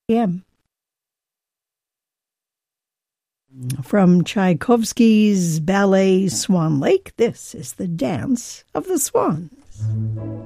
a.m. From Tchaikovsky's ballet Swan Lake, this is the Dance of the Swans.